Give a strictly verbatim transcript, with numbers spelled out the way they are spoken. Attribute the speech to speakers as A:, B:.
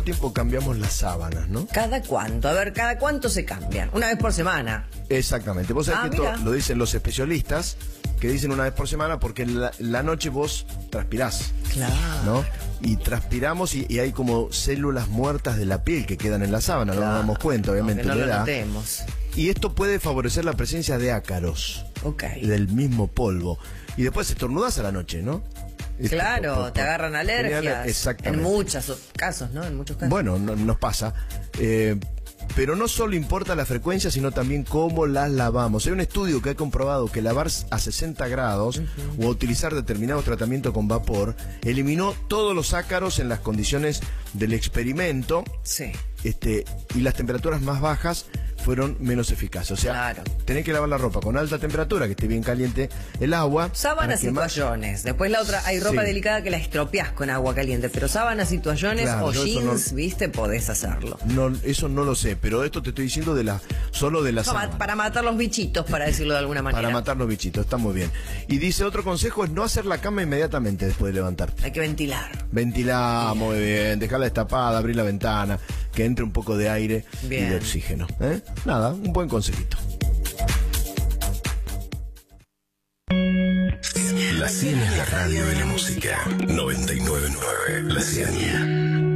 A: tiempo cambiamos las sábanas, ¿no?
B: ¿Cada cuánto? A ver, ¿cada cuánto se cambian? Una vez por semana.
A: Exactamente. Vos sabés
B: Ah,
A: que
B: mira.
A: esto lo dicen los especialistas, que dicen una vez por semana porque en la, la noche vos transpirás,
B: Claro.
A: ¿no? Y transpiramos y, y hay como células muertas de la piel que quedan en la sábana, no
B: Claro.
A: nos damos cuenta, obviamente,
B: Aunque no
A: la
B: lo
A: edad.
B: notemos.
A: Y esto puede favorecer la presencia de ácaros,
B: Ok.
A: del mismo polvo. Y después estornudás a la noche, ¿no? Esto
B: Claro,
A: por- por-
B: te agarran alergias.
A: Genial, exactamente.
B: En muchos casos, ¿no? En muchos casos.
A: Bueno, no- nos pasa. Eh, pero no solo importa la frecuencia, sino también cómo las lavamos. Hay un estudio que ha comprobado que lavar a sesenta grados uh-huh. o utilizar determinados tratamientos con vapor eliminó todos los ácaros en las condiciones del experimento.
B: Sí.
A: Este, y las temperaturas más bajas fueron menos eficaces. O sea,
B: claro.
A: tenés que lavar la ropa con alta temperatura, que esté bien caliente el agua.
B: Sábanas y
A: más...
B: toallones. Después la otra, hay ropa
A: sí.
B: delicada que la estropeás con agua caliente, pero sábanas y toallones
A: claro,
B: o jeans,
A: no...
B: viste, podés hacerlo.
A: No, eso no lo sé, pero esto te estoy diciendo de la solo de la
B: no,
A: sábana.
B: Para matar los bichitos, para decirlo de alguna manera.
A: Para matar los bichitos, está muy bien. Y dice, otro consejo es no hacer la cama inmediatamente después de levantarte.
B: Hay que ventilar.
A: Ventilar, bien. Muy bien, dejarla destapada, abrir la ventana, que entre un poco de aire
B: bien.
A: y de oxígeno. ¿Eh? Nada, un buen consejito.
C: La cien es la radio de la música. noventa y nueve punto nueve La Cianía.